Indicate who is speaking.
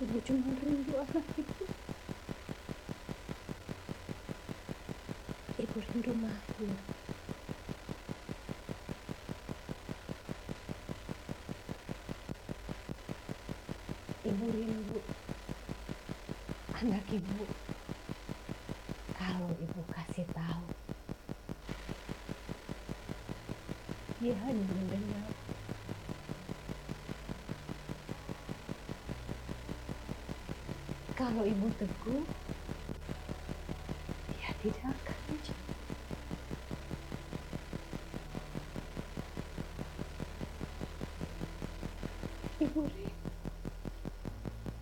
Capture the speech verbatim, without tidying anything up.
Speaker 1: Ibu cuma rindu anak ibu. Ibu rindu Mahir. Ibu rindu anak ibu. Kalau ibu kasih tahu, dia hanya mendengar. Kalau ibu teguh, dia tidak akan menjawab. Ibu rindu.